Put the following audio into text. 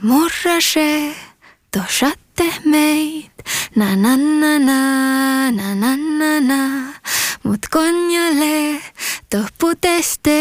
Morrase, tosatte meid, na na na na na na na na, mut konjale, toh puteste.